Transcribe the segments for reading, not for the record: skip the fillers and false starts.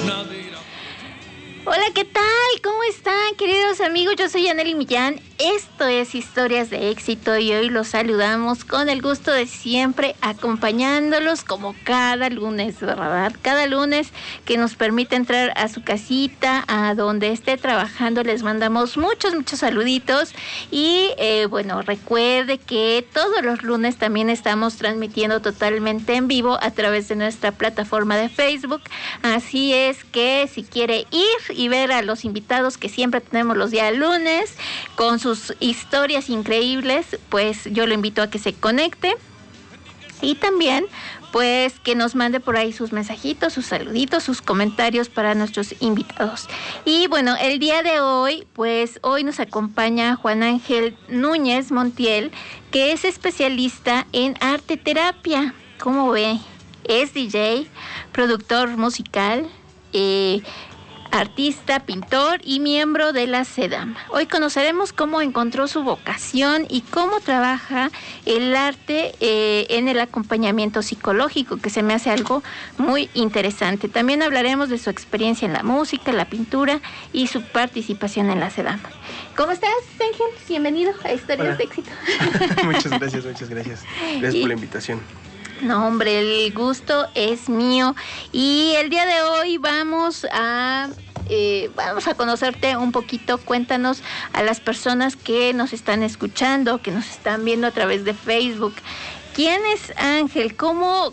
Hola, ¿qué tal? ¿Cómo están, queridos amigos? Yo soy Anely Millán. Esto es Historias de Éxito y hoy los saludamos con el gusto de siempre, acompañándolos como cada lunes, ¿verdad? Cada lunes que nos permite entrar a su casita, a donde esté trabajando, les mandamos muchos saluditos y bueno, recuerde que todos los lunes también estamos transmitiendo totalmente en vivo a través de nuestra plataforma de Facebook. Así es que si quiere ir y ver a los invitados que siempre tenemos los días lunes con sus historias increíbles, pues yo lo invito a que se conecte y también pues que nos mande por ahí sus mensajitos, sus saluditos, sus comentarios para nuestros invitados. Y bueno, el día de hoy, pues hoy nos acompaña Juan Ángel Núñez Montiel, que es especialista en arte terapia. ¿Cómo ve? Es DJ, productor musical, artista, pintor y miembro de la CEDAM. Hoy conoceremos cómo encontró su vocación y cómo trabaja el arte en el acompañamiento psicológico, que se me hace algo muy interesante. También hablaremos de su experiencia en la música, la pintura y su participación en la CEDAM. ¿Cómo estás, Ángel? Bienvenido a Historias de Éxito. Muchas gracias. Gracias por la invitación. No, hombre, el gusto es mío. Y el día de hoy vamos a conocerte un poquito. Cuéntanos a las personas que nos están escuchando, que nos están viendo a través de Facebook. ¿Quién es Ángel? ¿Cómo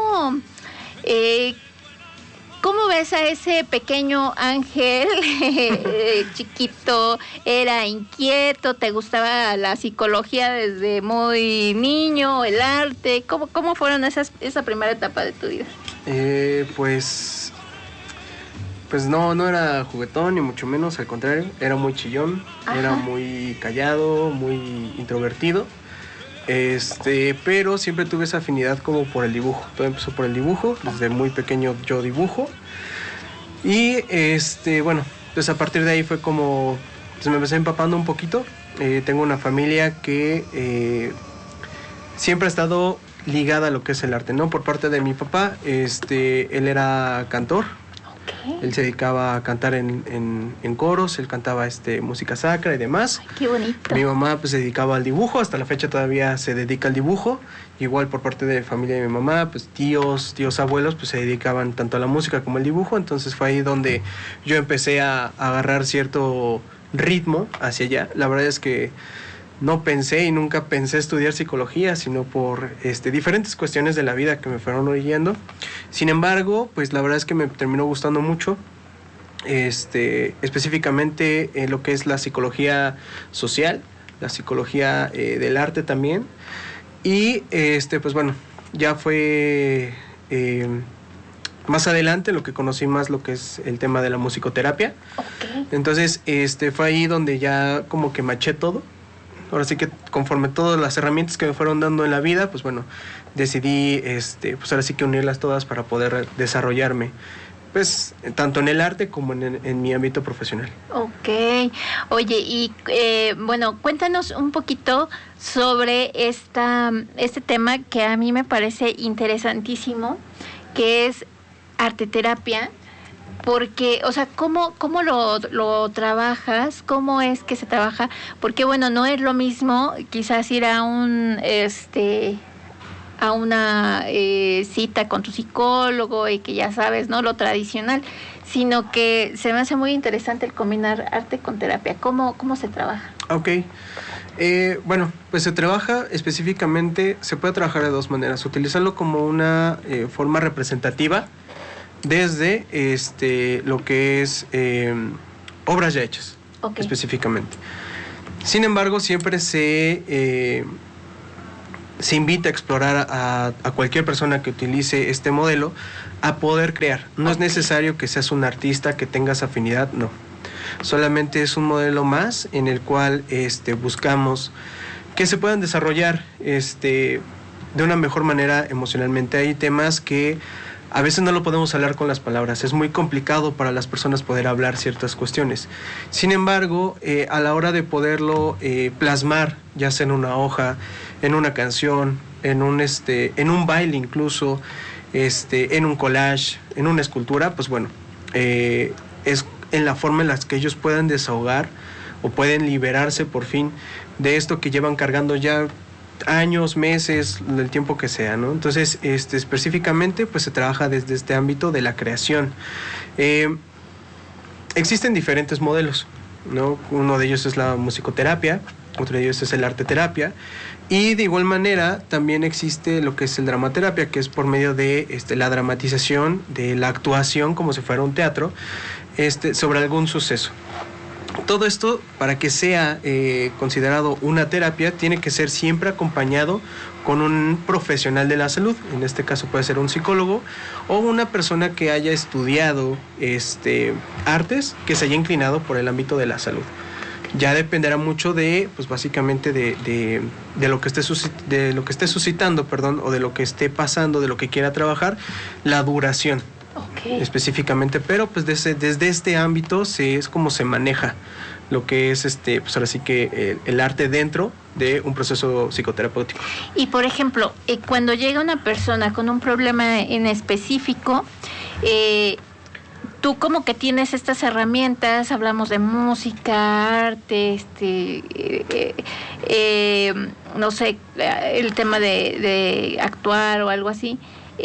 ves a ese pequeño Ángel chiquito? ¿Era inquieto? ¿Te gustaba la psicología desde muy niño? ¿El arte? ¿Cómo fueron esa primera etapa de tu vida? Pues no era juguetón, ni mucho menos, al contrario, era muy chillón. Ajá. Era muy callado, muy introvertido. Pero siempre tuve esa afinidad como por el dibujo. Todo empezó por el dibujo, desde muy pequeño yo dibujo. Y bueno, pues a partir de ahí fue como, pues me empecé empapando un poquito. Tengo una familia que siempre ha estado ligada a lo que es el arte, ¿no? Por parte de mi papá, él era cantor. Okay. Él se dedicaba a cantar en coros, él cantaba música sacra y demás. Ay, qué bonito. Mi mamá pues se dedicaba al dibujo, hasta la fecha todavía se dedica al dibujo. Igual por parte de familia de mi mamá, pues tíos, abuelos, pues se dedicaban tanto a la música como al dibujo. Entonces fue ahí donde yo empecé a agarrar cierto ritmo hacia allá. La verdad es que no pensé y nunca pensé estudiar psicología, sino por diferentes cuestiones de la vida que me fueron orillando. Sin embargo, pues la verdad es que me terminó gustando mucho, específicamente en lo que es la psicología social, la psicología del arte también. Y pues bueno, ya fue más adelante lo que conocí más lo que es el tema de la musicoterapia. Okay. Entonces fue ahí donde ya como que maché todo. Ahora sí que conforme todas las herramientas que me fueron dando en la vida, pues bueno, decidí pues ahora sí que unirlas todas para poder desarrollarme, pues tanto en el arte como en mi ámbito profesional. Ok. Oye, y bueno, cuéntanos un poquito sobre este tema que a mí me parece interesantísimo, que es arte terapia. Porque, o sea, ¿cómo lo trabajas? ¿Cómo es que se trabaja? Porque, bueno, no es lo mismo quizás ir a una cita con tu psicólogo y que ya sabes, ¿no? Lo tradicional, sino que se me hace muy interesante el combinar arte con terapia. ¿Cómo se trabaja? Ok. Bueno, pues se trabaja específicamente, se puede trabajar de dos maneras. Utilizarlo como una forma representativa, desde lo que es obras ya hechas. Okay. Específicamente. Sin embargo, siempre se invita a explorar a cualquier persona que utilice este modelo a poder crear. No es necesario que seas un artista, que tengas afinidad, no. Solamente es un modelo más en el cual buscamos que se puedan desarrollar de una mejor manera emocionalmente. Hay temas que a veces no lo podemos hablar con las palabras, es muy complicado para las personas poder hablar ciertas cuestiones. Sin embargo, a la hora de poderlo plasmar, ya sea en una hoja, en una canción, en un baile incluso, en un collage, en una escultura, pues bueno, es en la forma en la que ellos puedan desahogar o pueden liberarse por fin de esto que llevan cargando ya años, meses, el tiempo que sea, ¿no? Entonces, específicamente, pues se trabaja desde este ámbito de la creación. Existen diferentes modelos, ¿no? Uno de ellos es la musicoterapia, otro de ellos es el arteterapia, y de igual manera también existe lo que es el dramaterapia, que es por medio de la dramatización, de la actuación como si fuera un teatro, sobre algún suceso. Todo esto, para que sea considerado una terapia, tiene que ser siempre acompañado con un profesional de la salud. En este caso puede ser un psicólogo o una persona que haya estudiado artes, que se haya inclinado por el ámbito de la salud. Ya dependerá mucho de, pues básicamente de lo que esté suscitando, perdón, o de lo que esté pasando, de lo que quiera trabajar, la duración. Okay. Específicamente, pero pues desde este ámbito es como se maneja lo que es pues ahora sí que el arte dentro de un proceso psicoterapéutico. Y por ejemplo, cuando llega una persona con un problema en específico, tú como que tienes estas herramientas, hablamos de música, arte, no sé, el tema de actuar o algo así.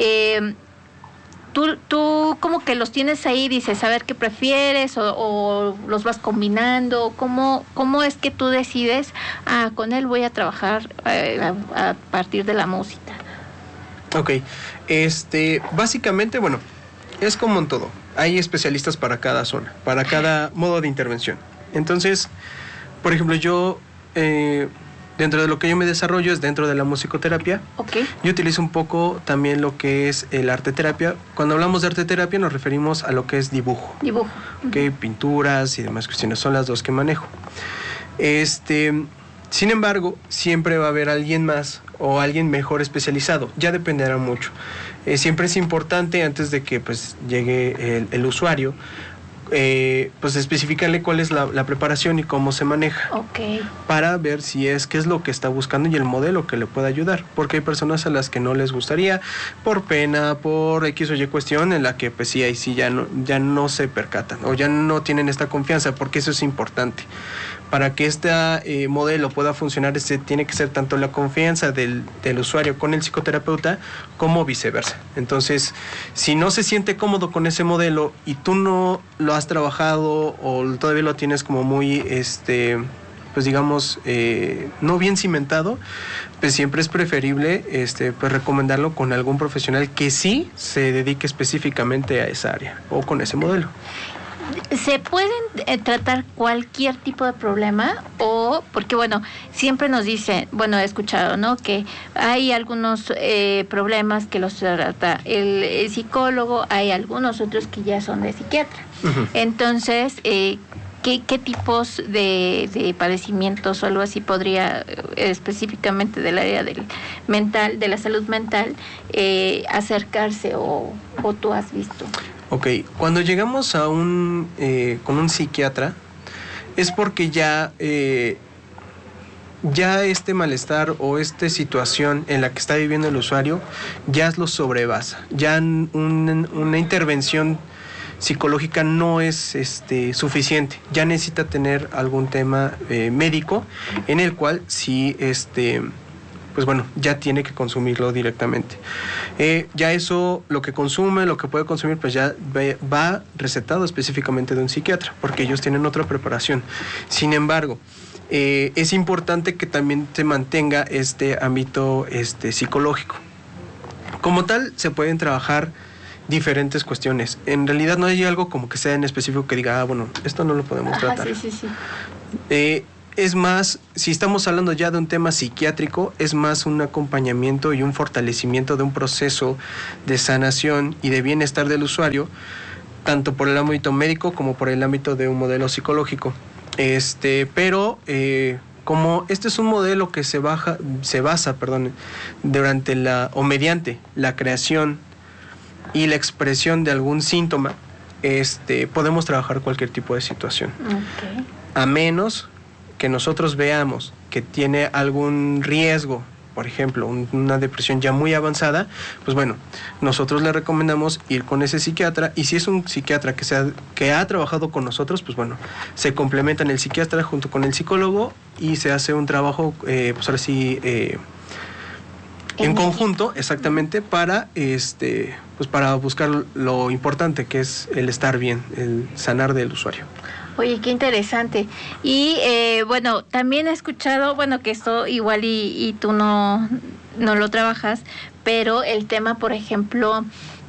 Tú como que los tienes ahí, dices, a ver qué prefieres, o los vas combinando. ¿Cómo es que tú decides, con él voy a trabajar a partir de la música? Ok, básicamente, bueno, es como en todo. Hay especialistas para cada zona, para cada modo de intervención. Entonces, por ejemplo, yo... dentro de lo que yo me desarrollo es dentro de la musicoterapia. Okay. Yo utilizo un poco también lo que es el arteterapia. Cuando hablamos de arteterapia nos referimos a lo que es dibujo. Dibujo. Okay, pinturas y demás cuestiones. Son las dos que manejo. Sin embargo, siempre va a haber alguien más o alguien mejor especializado. Ya dependerá mucho. Siempre es importante, antes de que pues llegue el usuario, pues especificarle cuál es la preparación y cómo se maneja. Okay. Para ver si qué es lo que está buscando y el modelo que le pueda ayudar, porque hay personas a las que no les gustaría por pena, por X o Y cuestión, en la que pues sí, ahí sí ya no se percatan o ya no tienen esta confianza, porque eso es importante. Para que este modelo pueda funcionar, tiene que ser tanto la confianza del usuario con el psicoterapeuta como viceversa. Entonces, si no se siente cómodo con ese modelo y tú no lo has trabajado o todavía lo tienes como muy, pues digamos, no bien cimentado, pues siempre es preferible pues recomendarlo con algún profesional que sí se dedique específicamente a esa área o con ese modelo. ¿Se pueden tratar cualquier tipo de problema? O, porque bueno, siempre nos dicen, bueno, he escuchado, ¿no?, que hay algunos problemas que los trata el psicólogo, hay algunos otros que ya son de psiquiatra. Uh-huh. Entonces, ¿qué tipos de padecimientos o algo así podría, específicamente del área del mental, de la salud mental, acercarse o tú has visto? Ok, cuando llegamos a con un psiquiatra es porque ya este malestar o esta situación en la que está viviendo el usuario ya lo sobrepasa. Ya una intervención psicológica no es suficiente. Ya necesita tener algún tema médico en el cual sí pues bueno, ya tiene que consumirlo directamente. Ya eso, lo que puede consumir, pues ya va recetado específicamente de un psiquiatra, porque ellos tienen otra preparación. Sin embargo, es importante que también se mantenga este ámbito psicológico. Como tal, se pueden trabajar diferentes cuestiones. En realidad no hay algo como que sea en específico que diga, bueno, esto no lo podemos tratar. Sí. Es más, si estamos hablando ya de un tema psiquiátrico, es más un acompañamiento y un fortalecimiento de un proceso de sanación y de bienestar del usuario, tanto por el ámbito médico como por el ámbito de un modelo psicológico. Pero como este es un modelo que se basa, mediante la creación y la expresión de algún síntoma, podemos trabajar cualquier tipo de situación. Okay. A menos que nosotros veamos que tiene algún riesgo, por ejemplo, una depresión ya muy avanzada, pues bueno, nosotros le recomendamos ir con ese psiquiatra, y si es un psiquiatra que ha trabajado con nosotros, pues bueno, se complementan el psiquiatra junto con el psicólogo y se hace un trabajo, pues ahora sí, en conjunto, exactamente, para pues para buscar lo importante, que es el estar bien, el sanar del usuario. Oye, qué interesante. Y bueno, también he escuchado, bueno, que esto igual y tú no lo trabajas, pero el tema, por ejemplo,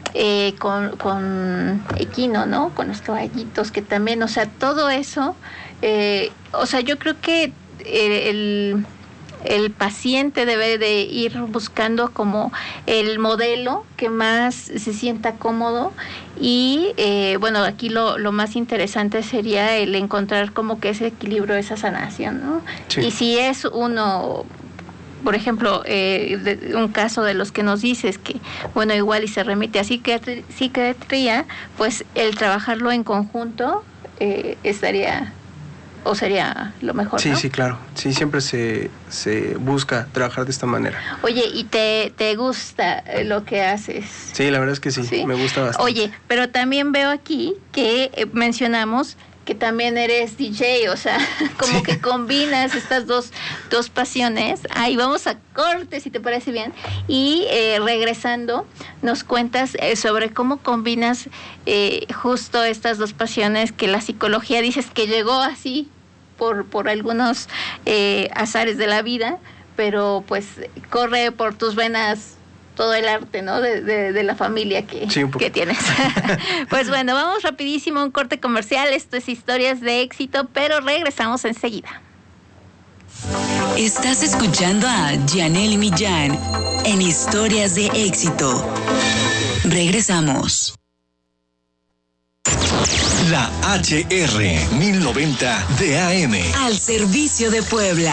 con equino, ¿no? Con los caballitos, que también, o sea, todo eso, o sea, yo creo que el paciente debe de ir buscando como el modelo que más se sienta cómodo y bueno, aquí lo más interesante sería el encontrar como que ese equilibrio, esa sanación, ¿no? Sí. Y si es uno, por ejemplo, un caso de los que nos dices que, bueno, igual y se remite a psiquiatría, pues el trabajarlo en conjunto estaría... ¿O sería lo mejor? Sí, ¿no? Sí, claro. Sí, siempre se busca trabajar de esta manera. Oye, ¿y te gusta lo que haces? Sí, la verdad es que sí, me gusta bastante. Oye, pero también veo aquí que mencionamos que también eres DJ, o sea, como que combinas estas dos pasiones. Ahí vamos a corte, si te parece bien. Y regresando, nos cuentas sobre cómo combinas justo estas dos pasiones que la psicología dices que llegó así por algunos azares de la vida, pero pues corre por tus venas todo el arte, ¿no? De la familia que tienes. Pues bueno, vamos rapidísimo a un corte comercial. Esto es Historias de Éxito, pero regresamos enseguida. Estás escuchando a Yanely Millán en Historias de Éxito. Regresamos. La HR 1090 de AM. Al servicio de Puebla.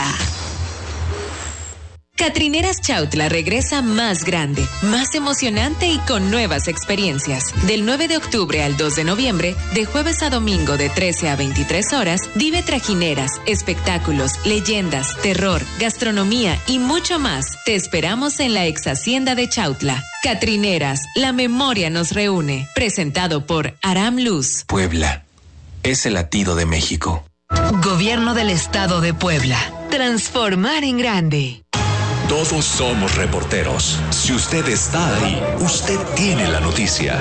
Catrineras Chautla regresa más grande, más emocionante y con nuevas experiencias. Del 9 de octubre al 2 de noviembre, de jueves a domingo de 13 a 23 horas, vive trajineras, espectáculos, leyendas, terror, gastronomía y mucho más. Te esperamos en la ex hacienda de Chautla. Catrineras, la memoria nos reúne. Presentado por Aram Luz. Puebla es el latido de México. Gobierno del Estado de Puebla. Transformar en grande. Todos somos reporteros. Si usted está ahí, usted tiene la noticia.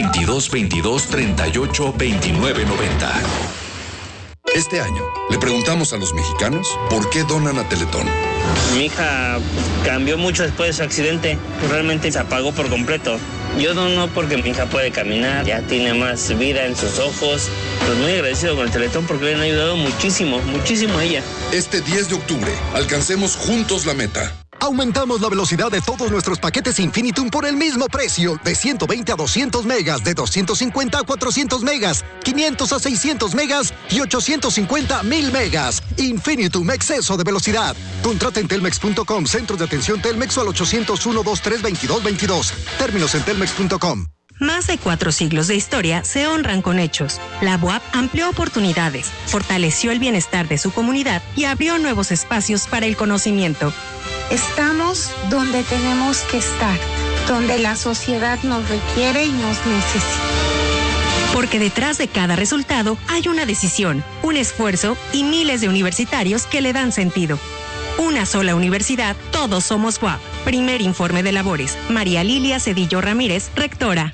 2222-382990. Este año, le preguntamos a los mexicanos por qué donan a Teletón. Mi hija cambió mucho después de su accidente. Realmente se apagó por completo. Yo dono porque mi hija puede caminar, ya tiene más vida en sus ojos. Pues muy agradecido con el Teletón porque le han ayudado muchísimo, muchísimo a ella. Este 10 de octubre, alcancemos juntos la meta. Aumentamos la velocidad de todos nuestros paquetes Infinitum por el mismo precio, de 120 a 200 megas, de 250 a 400 megas, 500 a 600 megas y 850 a 1000 megas. Infinitum, exceso de velocidad. Contrata en telmex.com, centros de atención Telmex o al 801-223-2222. Términos en telmex.com. Más de 4 siglos de historia se honran con hechos. La UAP amplió oportunidades, fortaleció el bienestar de su comunidad y abrió nuevos espacios para el conocimiento. Estamos donde tenemos que estar, donde la sociedad nos requiere y nos necesita. Porque detrás de cada resultado hay una decisión, un esfuerzo y miles de universitarios que le dan sentido. Una sola universidad, todos somos UAP. Primer informe de labores. María Lilia Cedillo Ramírez, rectora.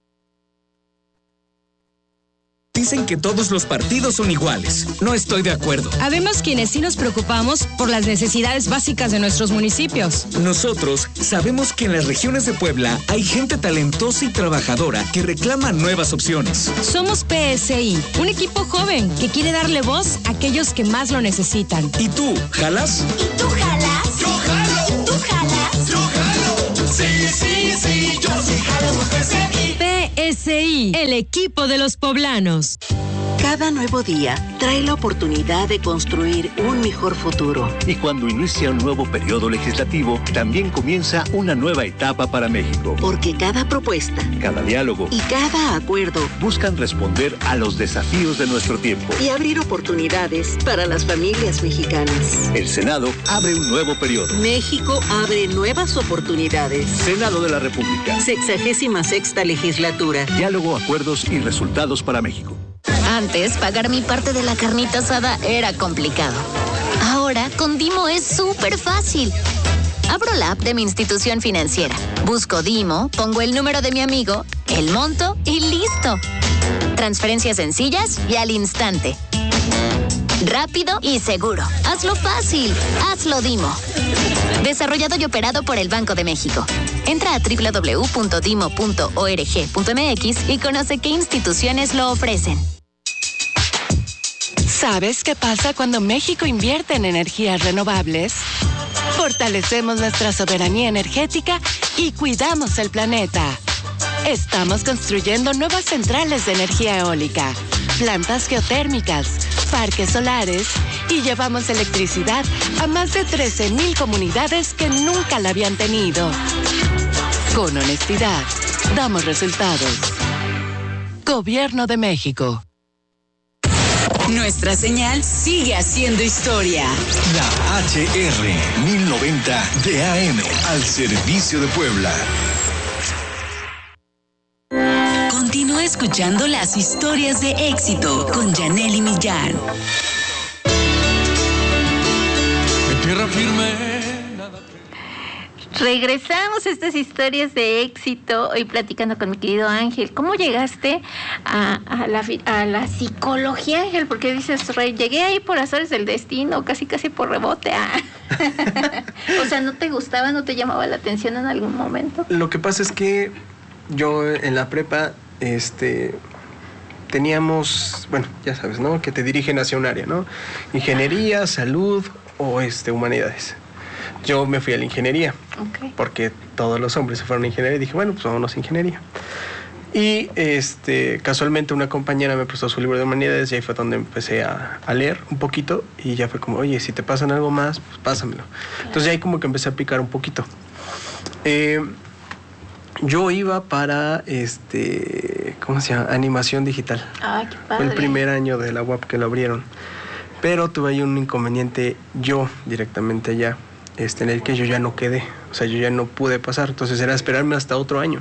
Dicen que todos los partidos son iguales. No estoy de acuerdo. Habemos quienes sí nos preocupamos por las necesidades básicas de nuestros municipios. Nosotros sabemos que en las regiones de Puebla hay gente talentosa y trabajadora que reclama nuevas opciones. Somos PSI, un equipo joven que quiere darle voz a aquellos que más lo necesitan. ¿Y tú, jalas? ¿Y tú jalas? ¡Yo jalo! ¿Tú jalas? ¡Yo jalo! Sí, sí, sí, yo sí jalo por PSI. PSI, el equipo de los poblanos. Cada nuevo día trae la oportunidad de construir un mejor futuro. Y cuando inicia un nuevo periodo legislativo, también comienza una nueva etapa para México. Porque cada propuesta, cada diálogo y cada acuerdo buscan responder a los desafíos de nuestro tiempo y abrir oportunidades para las familias mexicanas. El Senado abre un nuevo periodo. México abre nuevas oportunidades. Senado de la República. 66ª legislatura. Diálogo, acuerdos y resultados para México. Antes, pagar mi parte de la carnita asada era complicado. Ahora, con Dimo es súper fácil. Abro la app de mi institución financiera. Busco Dimo, pongo el número de mi amigo, el monto y listo. Transferencias sencillas y al instante. Rápido y seguro. Hazlo fácil. Hazlo Dimo. Desarrollado y operado por el Banco de México. Entra a www.dimo.org.mx y conoce qué instituciones lo ofrecen. ¿Sabes qué pasa cuando México invierte en energías renovables? Fortalecemos nuestra soberanía energética y cuidamos el planeta. Estamos construyendo nuevas centrales de energía eólica, plantas geotérmicas, parques solares y llevamos electricidad a más de 13,000 comunidades que nunca la habían tenido. Con honestidad, damos resultados. Gobierno de México. Nuestra señal sigue haciendo historia. La HR 1090 de AM al servicio de Puebla. Continúa escuchando las historias de éxito con Yanely Millán. En tierra firme. Regresamos a estas historias de éxito, hoy platicando con mi querido Ángel. ¿Cómo llegaste a la psicología, Ángel? Porque dices, llegué ahí por azares del destino, casi por rebote. O sea, ¿no te gustaba, no te llamaba la atención en algún momento? Lo que pasa es que yo en la prepa, teníamos, bueno, ya sabes, ¿no? Que te dirigen hacia un área, ¿no? Ingeniería, salud o humanidades. Yo me fui a la ingeniería, porque todos los hombres se fueron a ingeniería y dije, bueno, pues vámonos a ingeniería. Y casualmente una compañera me prestó su libro de humanidades y ahí fue donde empecé a leer un poquito y ya fue como, oye, si te pasan algo más, pues pásamelo. Claro. Entonces ahí como que empecé a picar un poquito. Yo iba para, ¿cómo se llama? Animación digital. Ah, qué padre. Fue el primer año de la UAP que lo abrieron. Pero tuve ahí un inconveniente yo directamente allá. En el que yo ya no quedé, o sea, yo ya no pude pasar, entonces era esperarme hasta otro año.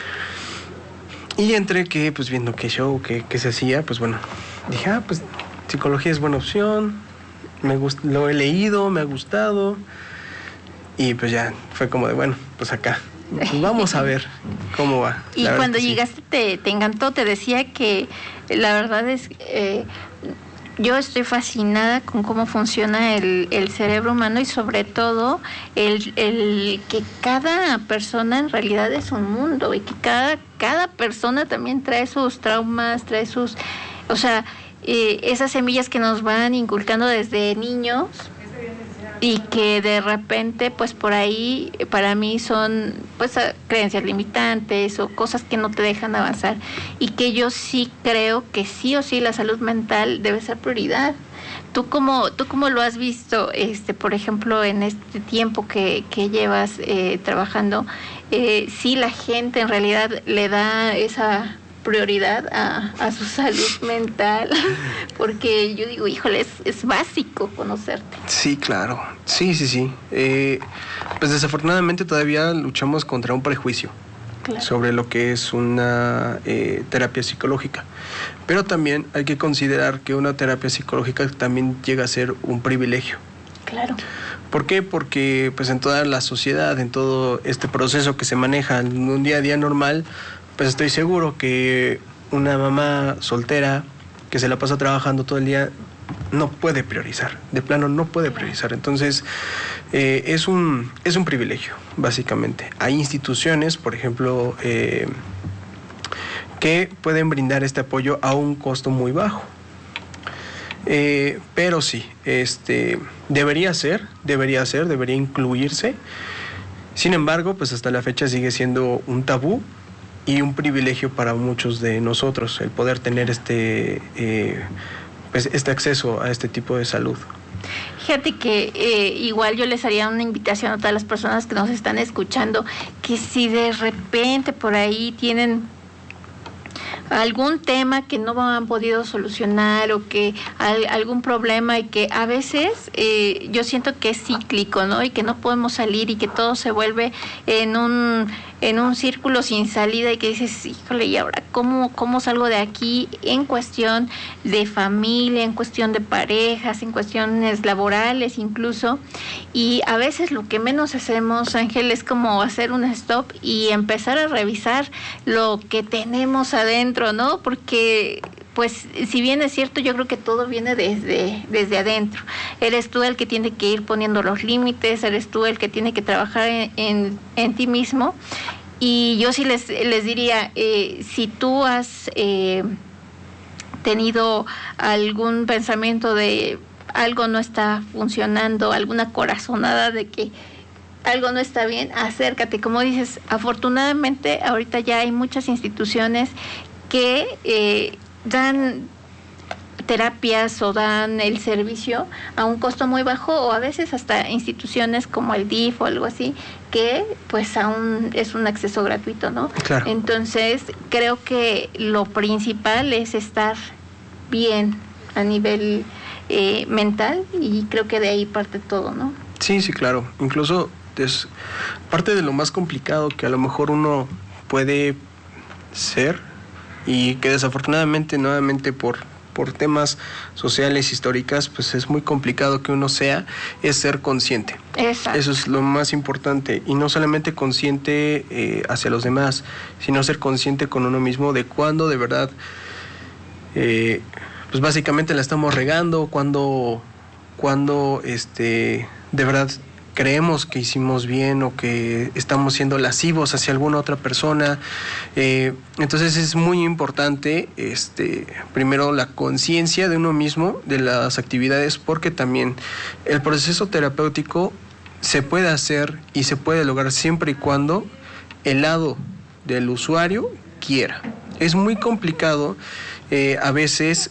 Y entre que, pues viendo qué show, qué se hacía, pues bueno, dije, pues psicología es buena opción, lo he leído, me ha gustado, y pues ya fue como de, bueno, pues acá, pues vamos a ver cómo va. Y cuando llegaste te encantó, te decía que la verdad es yo estoy fascinada con cómo funciona el cerebro humano y sobre todo el que cada persona en realidad es un mundo y que cada persona también trae sus traumas, trae sus... O sea, esas semillas que nos van inculcando desde niños y que de repente pues por ahí para mí son pues creencias limitantes o cosas que no te dejan avanzar y que yo sí creo que sí o sí la salud mental debe ser prioridad. ¿Tú cómo lo has visto, por ejemplo, en este tiempo que llevas trabajando? Sí, la gente en realidad le da esa prioridad a su salud mental, porque yo digo, híjole, es básico conocerte. Sí, claro, sí. Pues desafortunadamente todavía luchamos contra un prejuicio sobre lo que es una terapia psicológica, pero también hay que considerar que una terapia psicológica también llega a ser un privilegio. Claro. ¿Por qué? Porque pues en toda la sociedad, en todo este proceso que se maneja en un día a día normal, pues estoy seguro que una mamá soltera que se la pasa trabajando todo el día no puede priorizar, de plano no puede priorizar. Entonces es un privilegio, básicamente. Hay instituciones, por ejemplo, que pueden brindar este apoyo a un costo muy bajo. Pero sí, debería incluirse. Sin embargo, pues hasta la fecha sigue siendo un tabú y un privilegio para muchos de nosotros el poder tener este acceso a este tipo de salud. Fíjate que igual yo les haría una invitación a todas las personas que nos están escuchando, que si de repente por ahí tienen algún tema que no han podido solucionar o que algún problema y que a veces yo siento que es cíclico, ¿no? Y que no podemos salir y que todo se vuelve en un círculo sin salida y que dices, híjole, ¿y ahora cómo salgo de aquí? En cuestión de familia, en cuestión de parejas, en cuestiones laborales incluso. Y a veces lo que menos hacemos, Ángel, es como hacer un stop y empezar a revisar lo que tenemos adentro, ¿no? Porque pues si bien es cierto, yo creo que todo viene desde adentro. Eres tú el que tiene que ir poniendo los límites, eres tú el que tiene que trabajar en ti mismo. Y yo sí les diría, si tú has tenido algún pensamiento de algo no está funcionando, alguna corazonada de que algo no está bien, acércate. Como dices, afortunadamente ahorita ya hay muchas instituciones que dan terapias o dan el servicio a un costo muy bajo, o a veces hasta instituciones como el DIF o algo así, que pues aún es un acceso gratuito, ¿no? Claro. Entonces creo que lo principal es estar bien a nivel mental, y creo que de ahí parte todo, ¿no? Sí, claro. Incluso es parte de lo más complicado que a lo mejor uno puede ser, y que desafortunadamente nuevamente por temas sociales, históricas, pues es muy complicado que uno sea, es ser consciente. Exacto. Eso es lo más importante, y no solamente consciente hacia los demás, sino ser consciente con uno mismo de cuándo de verdad pues básicamente la estamos regando, cuando de verdad creemos que hicimos bien o que estamos siendo lascivos hacia alguna otra persona. Entonces es muy importante primero la conciencia de uno mismo, de las actividades, porque también el proceso terapéutico se puede hacer y se puede lograr siempre y cuando el lado del usuario quiera. Es muy complicado a veces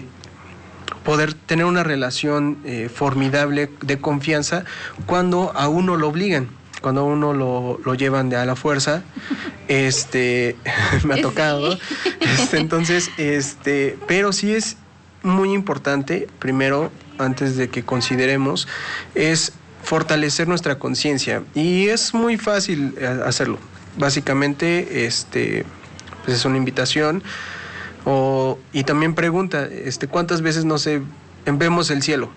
poder tener una relación formidable de confianza cuando a uno lo obligan, cuando a uno lo llevan a la fuerza. Me ha tocado. Entonces, pero sí es muy importante, primero, antes de que consideremos, es fortalecer nuestra conciencia, y es muy fácil hacerlo. Básicamente, pues es una invitación. Y también pregunta, ¿cuántas veces vemos el cielo?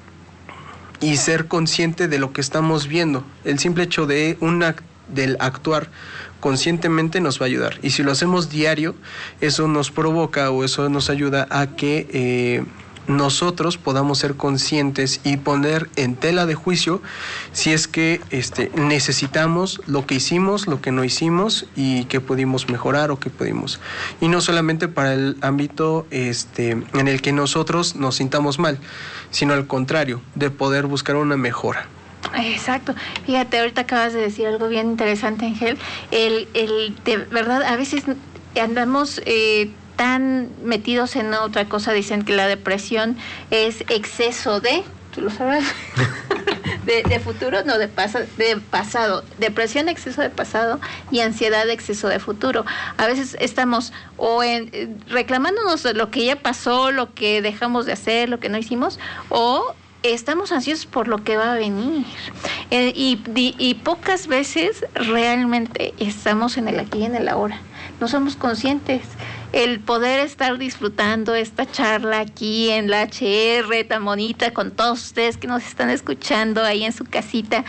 Y ser consciente de lo que estamos viendo. El simple hecho del actuar conscientemente nos va a ayudar. Y si lo hacemos diario, eso nos provoca o eso nos ayuda a que nosotros podamos ser conscientes y poner en tela de juicio si es que necesitamos lo que hicimos, lo que no hicimos, y que pudimos mejorar o que pudimos. Y no solamente para el ámbito en el que nosotros nos sintamos mal, sino al contrario, de poder buscar una mejora. Exacto. Fíjate, ahorita acabas de decir algo bien interesante, Ángel. De verdad, a veces andamos tan metidos en otra cosa. Dicen que la depresión es exceso de, ¿tú lo sabrás? de futuro, no, de pasado. Depresión, exceso de pasado, y ansiedad, exceso de futuro. A veces estamos reclamándonos de lo que ya pasó, lo que dejamos de hacer, lo que no hicimos, o estamos ansiosos por lo que va a venir. Y pocas veces realmente estamos en el aquí y en el ahora. No somos conscientes. El poder estar disfrutando esta charla aquí en la HR tan bonita con todos ustedes que nos están escuchando ahí en su casita,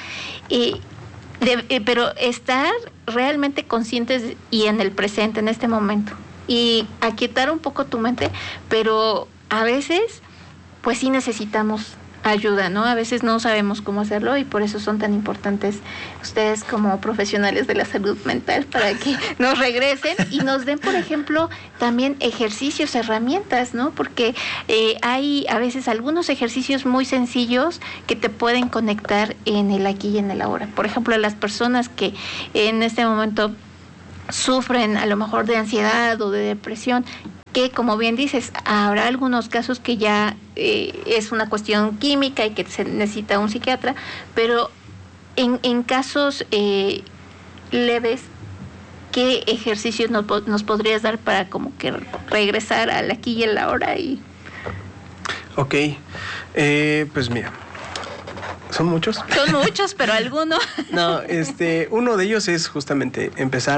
pero estar realmente conscientes y en el presente, en este momento, y aquietar un poco tu mente, pero a veces pues sí necesitamos ayuda, ¿no? A veces no sabemos cómo hacerlo, y por eso son tan importantes ustedes como profesionales de la salud mental, para que nos regresen y nos den, por ejemplo, también ejercicios, herramientas, ¿no? Porque hay a veces algunos ejercicios muy sencillos que te pueden conectar en el aquí y en el ahora. Por ejemplo, a las personas que en este momento sufren a lo mejor de ansiedad o de depresión, que como bien dices, habrá algunos casos que ya es una cuestión química y que se necesita un psiquiatra, pero en casos leves, ¿qué ejercicios nos podrías dar para como que regresar al aquí y el ahora? Ok, pues mira, ¿son muchos? Son muchos, pero alguno. No, uno de ellos es justamente empezar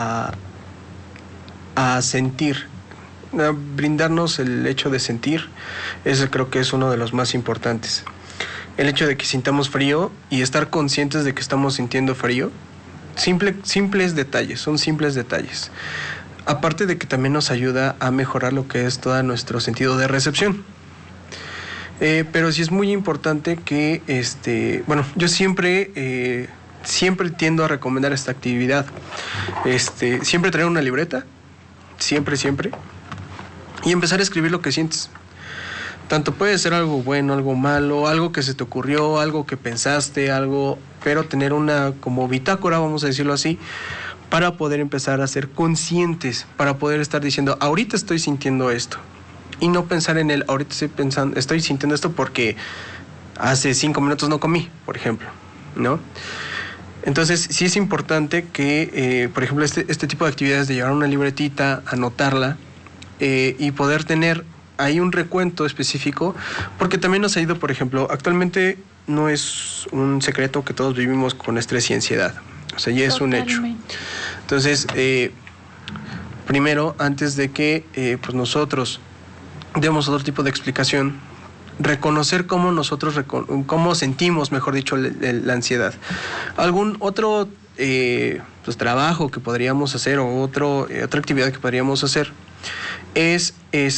a sentir, a brindarnos el hecho de sentir. Ese creo que es uno de los más importantes. El hecho de que sintamos frío y estar conscientes de que estamos sintiendo frío. Simples detalles, son simples detalles. Aparte de que también nos ayuda a mejorar lo que es todo nuestro sentido de recepción. Pero sí es muy importante que, yo siempre tiendo a recomendar esta actividad. Siempre traer una libreta, siempre, y empezar a escribir lo que sientes. Tanto puede ser algo bueno, algo malo, algo que se te ocurrió, algo que pensaste, pero tener una como bitácora, vamos a decirlo así, para poder empezar a ser conscientes, para poder estar diciendo, ahorita estoy sintiendo esto. Y no pensar en ahorita estoy sintiendo esto porque hace 5 minutos no comí, por ejemplo, ¿no? Entonces, sí es importante que, por ejemplo, este tipo de actividades de llevar una libretita, anotarla, y poder tener ahí un recuento específico, porque también nos ha ido, por ejemplo, actualmente no es un secreto que todos vivimos con estrés y ansiedad, o sea, ya es un hecho. Entonces, primero, antes de que pues nosotros demos otro tipo de explicación, reconocer cómo cómo sentimos, mejor dicho, la ansiedad. Algún otro pues, trabajo que podríamos hacer o otra actividad que podríamos hacer es,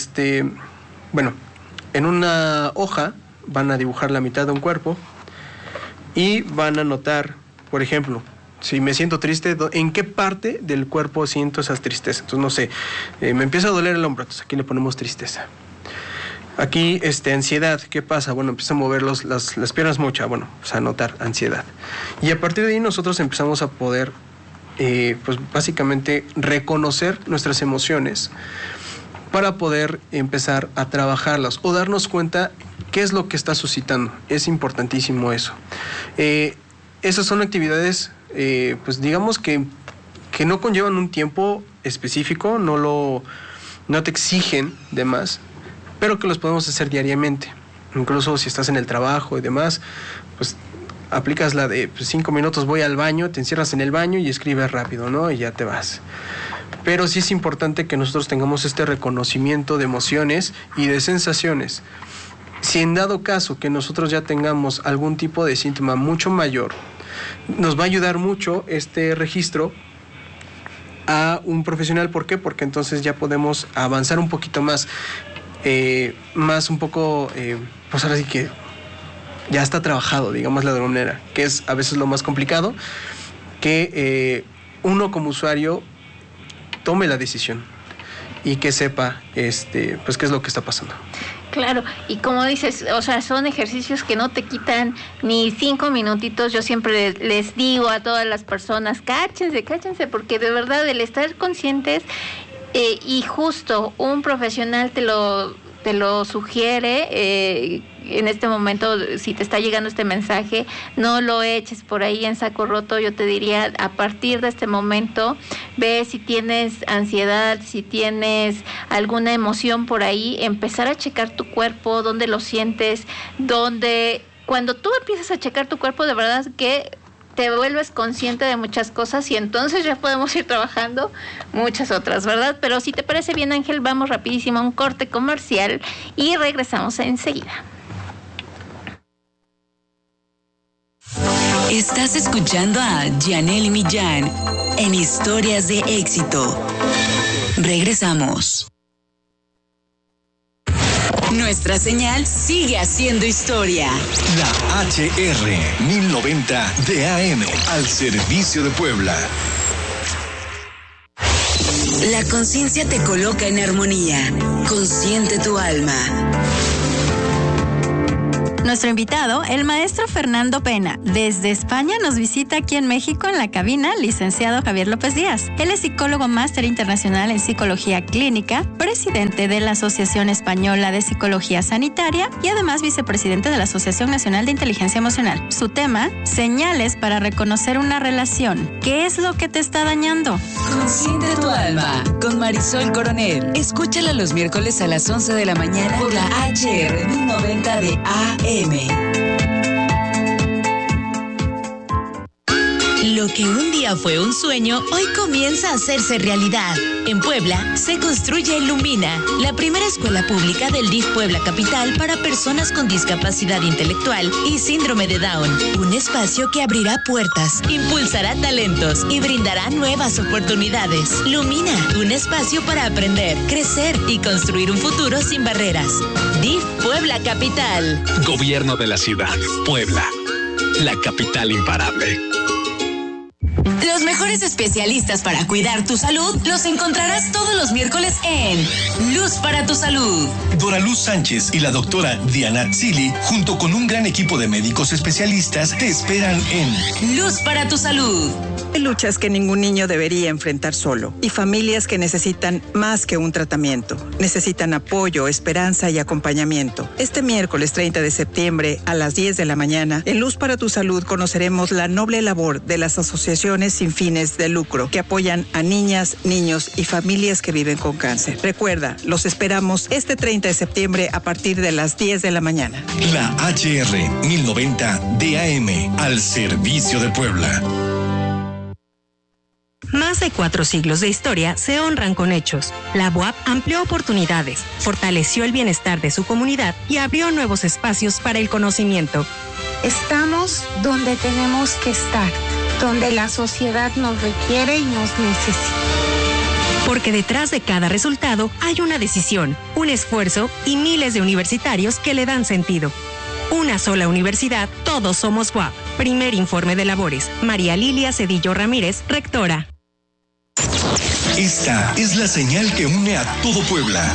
en una hoja van a dibujar la mitad de un cuerpo y van a notar, por ejemplo, si me siento triste, ¿en qué parte del cuerpo siento esa tristeza? Entonces, no sé, me empieza a doler el hombro, entonces aquí le ponemos tristeza. Aquí, ansiedad, ¿qué pasa? Bueno, empieza a mover las piernas mucho, pues a notar ansiedad. Y a partir de ahí nosotros empezamos a poder, pues básicamente, reconocer nuestras emociones para poder empezar a trabajarlas o darnos cuenta qué es lo que está suscitando. Es importantísimo eso. Esas son actividades, pues digamos que no conllevan un tiempo específico, no te exigen de más, pero que los podemos hacer diariamente. Incluso si estás en el trabajo y demás, pues aplicas la de 5 minutos voy al baño, te encierras en el baño y escribes rápido, ¿no? Y ya te vas. Pero sí es importante que nosotros tengamos este reconocimiento de emociones y de sensaciones. Si en dado caso que nosotros ya tengamos algún tipo de síntoma mucho mayor, nos va a ayudar mucho este registro a un profesional. ¿Por qué? Porque entonces ya podemos avanzar un poquito más, un poco, pues ahora sí que ya está trabajado, digámoslo de alguna manera, que es a veces lo más complicado, que uno como usuario tome la decisión y que sepa pues qué es lo que está pasando. Claro, y como dices, o sea, son ejercicios que no te quitan ni 5 minutitos. Yo siempre les digo a todas las personas, cáchense, porque de verdad el estar conscientes y justo un profesional te lo sugiere. En este momento, si te está llegando este mensaje, no lo eches por ahí en saco roto. Yo te diría, a partir de este momento, ve si tienes ansiedad, si tienes alguna emoción por ahí, empezar a checar tu cuerpo, dónde lo sientes, cuando tú empiezas a checar tu cuerpo, de verdad que te vuelves consciente de muchas cosas y entonces ya podemos ir trabajando muchas otras, ¿verdad? Pero si te parece bien, Ángel, vamos rapidísimo a un corte comercial y regresamos enseguida. Estás escuchando a Yanely Millán en Historias de Éxito. Regresamos. Nuestra señal sigue haciendo historia. La HR 1090 de AM al servicio de Puebla. La conciencia te coloca en armonía. Consciente tu alma. Nuestro invitado, el maestro Fernando Pena, desde España nos visita aquí en México en la cabina, licenciado Javier López Díaz. Él es psicólogo máster internacional en psicología clínica, presidente de la Asociación Española de Psicología Sanitaria y además vicepresidente de la Asociación Nacional de Inteligencia Emocional. Su tema, señales para reconocer una relación. ¿Qué es lo que te está dañando? Consiente tu alma, con Marisol Coronel. Escúchala los miércoles a las 11 de la mañana por la HR 1090 de AM. Lo que un día fue un sueño, hoy comienza a hacerse realidad. En Puebla, se construye Lumina, la primera escuela pública del DIF Puebla Capital para personas con discapacidad intelectual y síndrome de Down. Un espacio que abrirá puertas, impulsará talentos y brindará nuevas oportunidades. Lumina, un espacio para aprender, crecer y construir un futuro sin barreras. DIF Puebla Capital. Gobierno de la ciudad, Puebla, la capital imparable. Los mejores especialistas para cuidar tu salud los encontrarás todos los miércoles en Luz para tu Salud. Dora Luz Sánchez y la doctora Diana Zili, junto con un gran equipo de médicos especialistas, te esperan en Luz para tu Salud. Hay luchas que ningún niño debería enfrentar solo y familias que necesitan más que un tratamiento. Necesitan apoyo, esperanza y acompañamiento. Este miércoles 30 de septiembre a las 10 de la mañana, en Luz para tu Salud conoceremos la noble labor de las asociaciones sin fines de lucro que apoyan a niñas, niños y familias que viven con cáncer. Recuerda, los esperamos este 30 de septiembre a partir de las 10 de la mañana. La HR 1090 DAM, al servicio de Puebla. Más de 4 siglos de historia se honran con hechos. La BUAP amplió oportunidades, fortaleció el bienestar de su comunidad y abrió nuevos espacios para el conocimiento. Estamos donde tenemos que estar, donde la sociedad nos requiere y nos necesita. Porque detrás de cada resultado hay una decisión, un esfuerzo y miles de universitarios que le dan sentido. Una sola universidad, todos somos BUAP. Primer informe de labores. María Lilia Cedillo Ramírez, rectora. Esta es la señal que une a todo Puebla.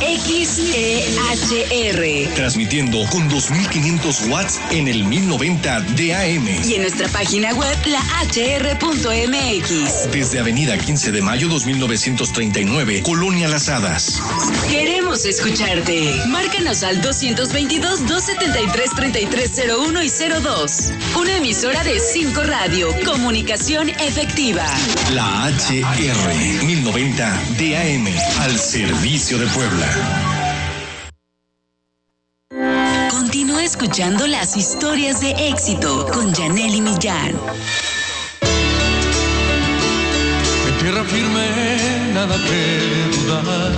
XEHR. Transmitiendo con 2500 watts en el 1090 DAM. Y en nuestra página web, lahr.mx. Desde Avenida 15 de Mayo 2939, Colonia Las Hadas. Queremos escucharte. Márcanos al 222-273-3301 y 02. Una emisora de 5 Radio. Comunicación efectiva. La HR 1090 DAM, al servicio de Puebla. Continúa escuchando las historias de éxito con Yanely Millán. En tierra firme, nada que dudar.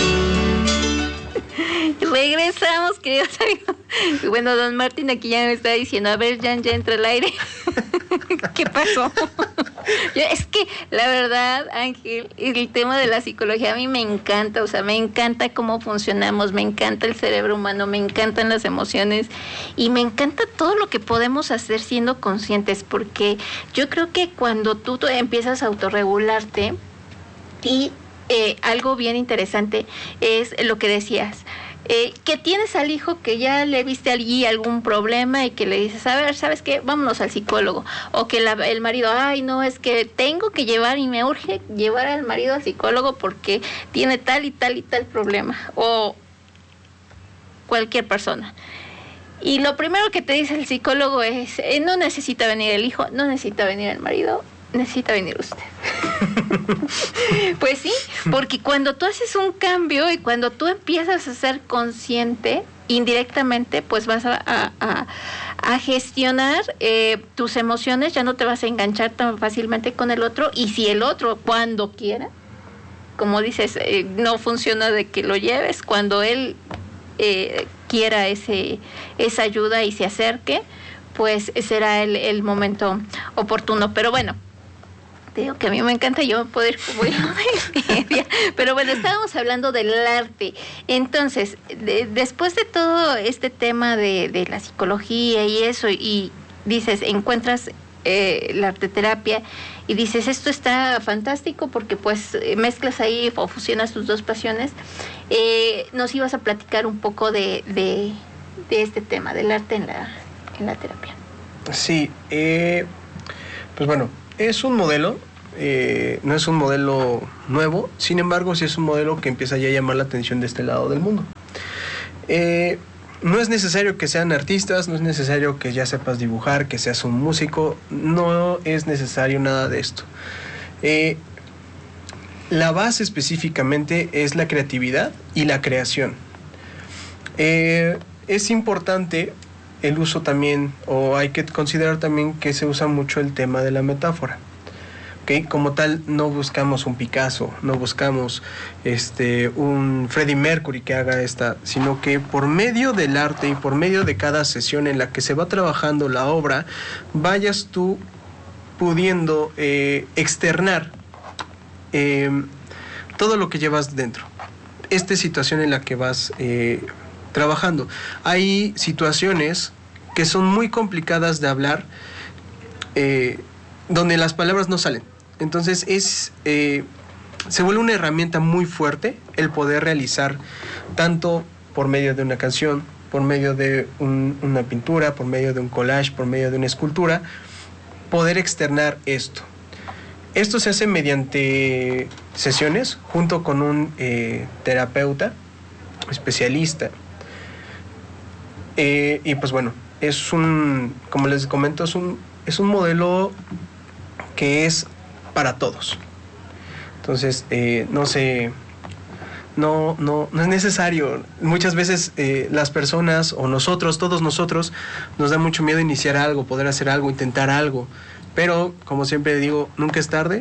Regresamos, queridos amigos. Bueno, don Martín aquí ya me está diciendo, a ver, Jan, ya entra el aire. ¿Qué pasó? Es que, la verdad, Ángel, el tema de la psicología a mí me encanta, o sea, me encanta cómo funcionamos, me encanta el cerebro humano, me encantan las emociones y me encanta todo lo que podemos hacer siendo conscientes, porque yo creo que cuando tú empiezas a autorregularte y algo bien interesante es lo que decías, que tienes al hijo que ya le viste allí algún problema y que le dices, a ver, ¿sabes qué? Vámonos al psicólogo. O que el marido, ay, no, es que tengo que llevar y me urge llevar al marido al psicólogo porque tiene tal y tal y tal problema. O cualquier persona. Y lo primero que te dice el psicólogo es, no necesita venir el hijo, no necesita venir el marido, necesita venir usted. Pues sí, porque cuando tú haces un cambio y cuando tú empiezas a ser consciente, indirectamente, pues vas a gestionar tus emociones, ya no te vas a enganchar tan fácilmente con el otro, y si el otro, cuando quiera, como dices, no funciona de que lo lleves, cuando él quiera esa ayuda y se acerque, pues será el momento oportuno. Pero bueno, digo que a mí me encanta, yo me puedo ir como media. Pero bueno, estábamos hablando del arte. Entonces, después de todo este tema de la psicología y eso, y dices, encuentras la arteterapia y dices, esto está fantástico porque pues mezclas ahí o fusionas tus dos pasiones, nos ibas a platicar un poco de este tema del arte en la terapia? Sí, pues bueno, es un modelo, no es un modelo nuevo, sin embargo sí es un modelo que empieza ya a llamar la atención de este lado del mundo. No es necesario que sean artistas, no es necesario que ya sepas dibujar, que seas un músico, no es necesario nada de esto. La base específicamente es la creatividad y la creación. Es importante el uso también, o hay que considerar también que se usa mucho el tema de la metáfora. ¿Okay? Como tal, no buscamos un Picasso, no buscamos un Freddie Mercury que haga esta, sino que por medio del arte y por medio de cada sesión en la que se va trabajando la obra, vayas tú pudiendo externar todo lo que llevas dentro. Esta situación en la que vas trabajando. Hay situaciones que son muy complicadas de hablar, donde las palabras no salen. Entonces se vuelve una herramienta muy fuerte el poder realizar tanto por medio de una canción, por medio de una pintura, por medio de un collage, por medio de una escultura, poder externar esto. Esto se hace mediante sesiones junto con un terapeuta especialista. Y pues bueno, como les comento, es un modelo que es para todos. Entonces, no es necesario. Muchas veces las personas o nosotros, todos nosotros, nos da mucho miedo iniciar algo, poder hacer algo, intentar algo. Pero, como siempre digo, nunca es tarde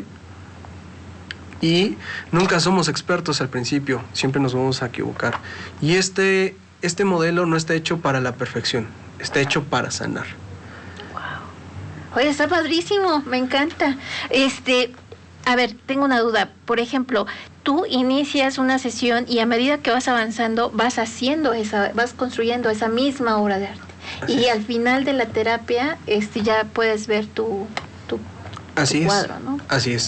y nunca somos expertos al principio. Siempre nos vamos a equivocar. Y este modelo no está hecho para la perfección, está hecho para sanar. Oye, está padrísimo, me encanta. A ver, tengo una duda. Por ejemplo, tú inicias una sesión y a medida que vas avanzando, vas construyendo esa misma obra de arte. Y al final de la terapia, ya puedes ver tu cuadro, ¿no? Así es.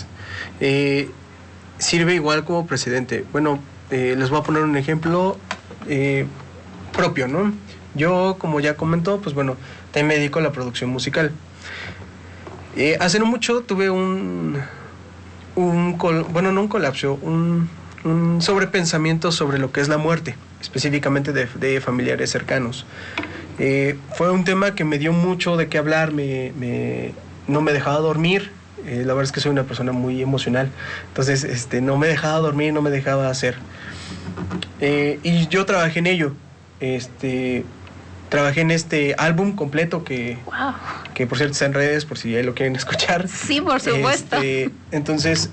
Sirve igual como precedente. Bueno, les voy a poner un ejemplo propio, ¿no? Yo, como ya comentó, pues bueno, también me dedico a la producción musical. Hace no mucho tuve un sobrepensamiento sobre lo que es la muerte, específicamente de familiares cercanos. Fue un tema que me dio mucho de qué hablar, no me dejaba dormir. La verdad es que soy una persona muy emocional, entonces no me dejaba dormir, no me dejaba hacer. Y yo trabajé en ello. Trabajé en este álbum completo que por cierto está en redes por si ahí lo quieren escuchar. Sí, por supuesto. Entonces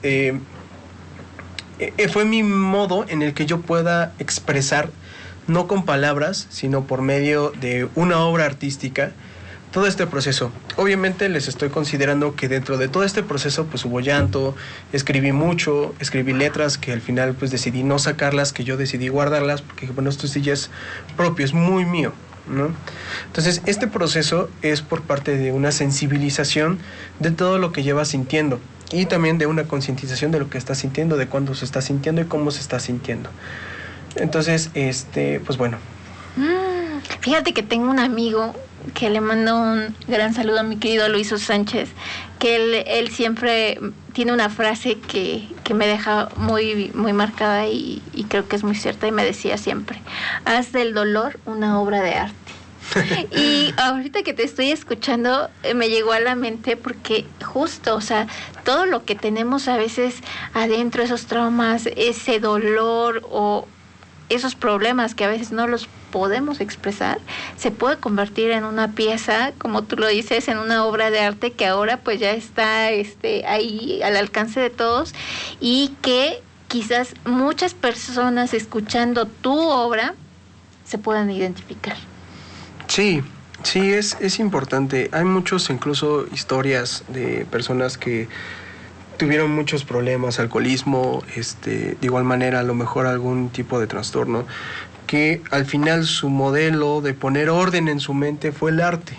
fue mi modo en el que yo pueda expresar, no con palabras, sino por medio de una obra artística, todo este proceso. Obviamente les estoy considerando que dentro de todo este proceso pues hubo llanto, escribí mucho, escribí letras que al final pues decidí no sacarlas, que yo decidí guardarlas, porque bueno, esto sí ya es propio, es muy mío, ¿no? Entonces este proceso es por parte de una sensibilización de todo lo que llevas sintiendo y también de una concientización de lo que estás sintiendo, de cuándo se está sintiendo y cómo se está sintiendo. Entonces, pues bueno. Fíjate que tengo un amigo que le mando un gran saludo a mi querido Luis Sánchez, que él siempre tiene una frase que me deja muy, muy marcada y creo que es muy cierta, y me decía siempre: haz del dolor una obra de arte. Y ahorita que te estoy escuchando me llegó a la mente porque justo, o sea, todo lo que tenemos a veces adentro, esos traumas, ese dolor o esos problemas que a veces no los podemos expresar, se puede convertir en una pieza, como tú lo dices, en una obra de arte que ahora pues ya está ahí al alcance de todos, y que quizás muchas personas escuchando tu obra se puedan identificar. Sí, es importante. Hay muchos, incluso historias de personas que tuvieron muchos problemas, alcoholismo, de igual manera a lo mejor algún tipo de trastorno, que al final su modelo de poner orden en su mente fue el arte.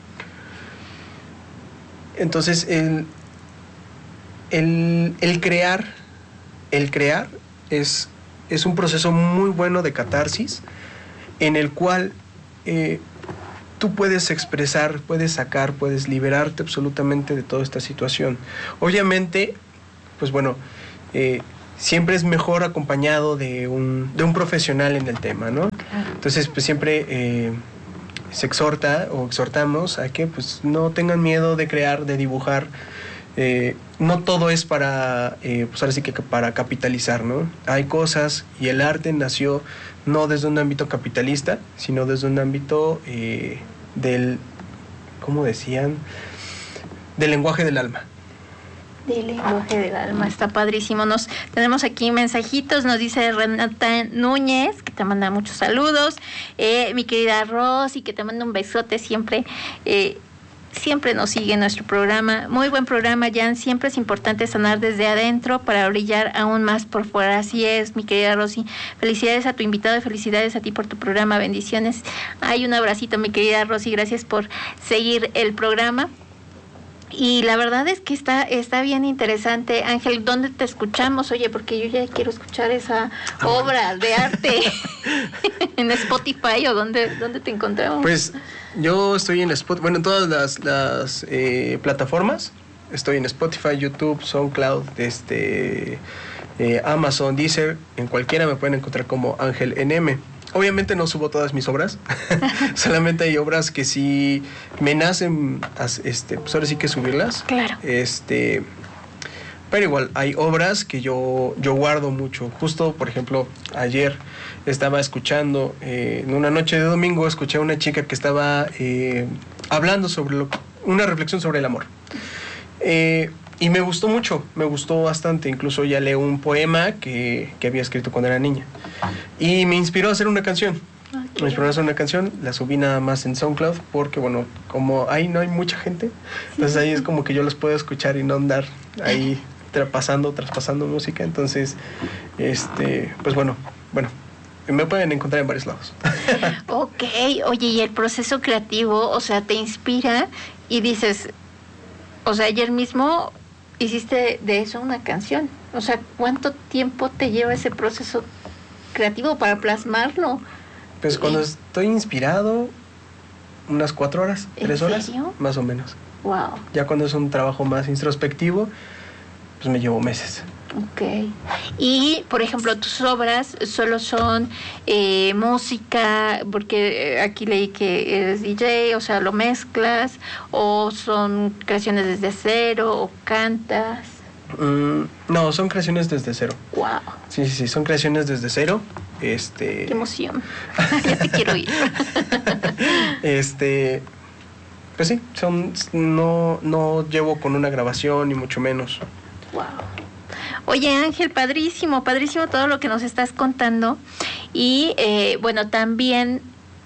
Entonces el crear es un proceso muy bueno de catarsis, en el cual tú puedes expresar, puedes sacar, puedes liberarte absolutamente de toda esta situación. Obviamente, pues bueno, siempre es mejor acompañado de un profesional en el tema, ¿no? Entonces, pues siempre se exhorta o exhortamos a que pues no tengan miedo de crear, de dibujar. No todo es para, pues ahora sí que para capitalizar, ¿no? Hay cosas, y el arte nació no desde un ámbito capitalista, sino desde un ámbito del, ¿cómo decían? Del lenguaje del alma. Del lenguaje del alma, está padrísimo. Tenemos aquí mensajitos, nos dice Renata Núñez, que te manda muchos saludos, mi querida Rosy, que te manda un besote, siempre nos sigue en nuestro programa. Muy buen programa, Jan. Siempre es importante sanar desde adentro para brillar aún más por fuera. Así es, mi querida Rosy. Felicidades a tu invitado y felicidades a ti por tu programa. Bendiciones. Hay un abracito, mi querida Rosy. Gracias por seguir el programa. Y la verdad es que está bien interesante. Ángel, ¿dónde te escuchamos? Oye, porque yo ya quiero escuchar esa obra de arte. ¿En Spotify o dónde te encontramos? Pues yo estoy en Spotify, bueno, en todas las plataformas. Estoy en Spotify, YouTube, SoundCloud, Amazon, Deezer. En cualquiera me pueden encontrar como Ángel NM. Obviamente no subo todas mis obras, solamente hay obras que sí me nacen, pues ahora sí que subirlas. Claro. Pero igual, hay obras que yo guardo mucho. Justo, por ejemplo, ayer estaba escuchando, en una noche de domingo, escuché a una chica que estaba hablando sobre una reflexión sobre el amor. Y me gustó mucho, me gustó bastante. Incluso ya leí un poema que había escrito cuando era niña. Y me inspiró a hacer una canción. Me inspiró a hacer una canción, la subí nada más en SoundCloud porque, bueno, como ahí no hay mucha gente, entonces ahí es como que yo los puedo escuchar y no andar ahí traspasando música. Entonces, pues bueno, me pueden encontrar en varios lados. Ok, oye, y el proceso creativo, o sea, te inspira y dices, o sea, ayer mismo hiciste de eso una canción. O sea, ¿cuánto tiempo te lleva ese proceso creativo para plasmarlo? Pues cuando estoy inspirado, unas 4 horas, 3 horas, más o menos. Wow. Ya cuando es un trabajo más introspectivo, pues me llevo meses. Ok. Y, por ejemplo, tus obras solo son música, porque aquí leí que eres DJ, o sea, lo mezclas, o son creaciones desde cero, o cantas. No, son creaciones desde cero. Wow. Sí, son creaciones desde cero. Qué emoción. Ya te quiero ir. Pues sí, no llevo con una grabación ni mucho menos. Wow. Oye, Ángel, padrísimo todo lo que nos estás contando. Y bueno, también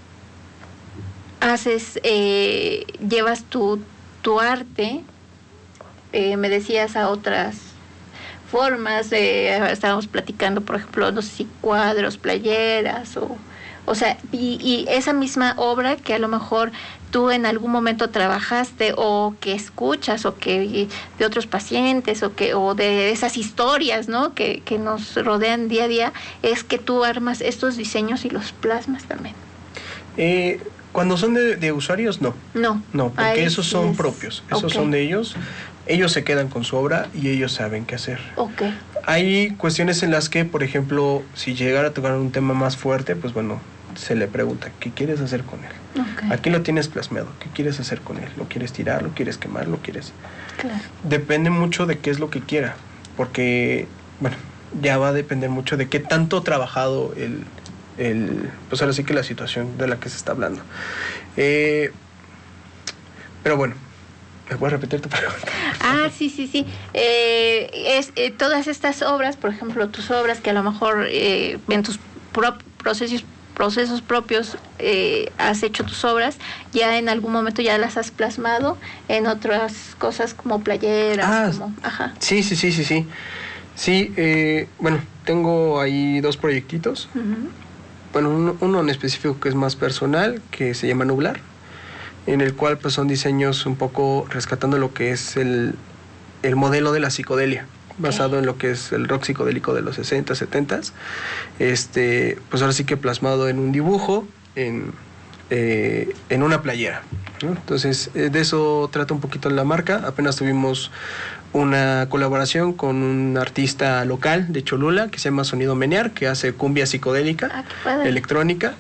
llevas tu arte, me decías, a otras formas. Estábamos platicando, por ejemplo, no sé si cuadros, playeras, o sea, y esa misma obra que a lo mejor tú en algún momento trabajaste, o que escuchas, o que de otros pacientes, o de esas historias, ¿no?, que nos rodean día a día, es que tú armas estos diseños y los plasmas también. Cuando son de usuarios, no. No, porque esos son propios, esos son de ellos. Ellos se quedan con su obra y ellos saben qué hacer. Okay. Hay cuestiones en las que, por ejemplo, si llegara a tocar un tema más fuerte, pues bueno, se le pregunta, ¿qué quieres hacer con él? Okay. Aquí lo tienes plasmado, ¿qué quieres hacer con él? ¿Lo quieres tirar? ¿Lo quieres quemar? ¿Lo quieres...? Claro. Depende mucho de qué es lo que quiera, porque, bueno, ya va a depender mucho de qué tanto trabajado pues ahora sí que la situación de la que se está hablando. Pero bueno, ¿me puedes repetir tu pregunta? Sí. Todas estas obras, por ejemplo, tus obras que a lo mejor en tus procesos propios has hecho tus obras, ya en algún momento ya las has plasmado en otras cosas como playeras. Ajá. Sí. Sí, bueno, tengo ahí 2 proyectitos. Uh-huh. Bueno, uno en específico que es más personal, que se llama Nublar, en el cual pues son diseños un poco rescatando lo que es el modelo de la psicodelia, basado en lo que es el rock psicodélico de los 60, 70. Pues ahora sí que plasmado en un dibujo, en una playera, ¿no? Entonces, de eso trata un poquito la marca. Apenas tuvimos una colaboración con un artista local de Cholula que se llama Sonido Menear, que hace cumbia psicodélica, electrónica.